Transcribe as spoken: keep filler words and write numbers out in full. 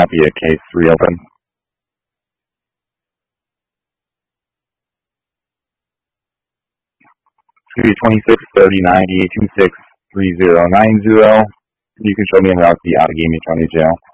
not be a case to reopen. It's going to be twenty-six thirty ninety two six three zero nine zero. You can show me en route to the Outagamie County Jail.